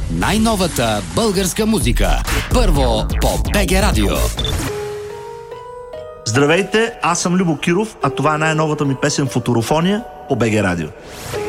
Най-новата българска музика. Първо по БГ Радио. Здравейте, аз съм Любо Киров, а това е най-новата ми песен "Футурофония" по БГ Радио.